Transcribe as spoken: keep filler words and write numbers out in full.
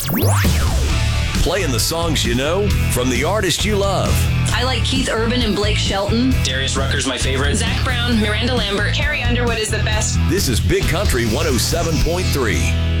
Playing the songs you know from the artists you love. I like Keith Urban and Blake Shelton. Darius Rucker's my favorite. Zach Brown, Miranda Lambert, Carrie Underwood is the best. This is Big Country one oh seven point three.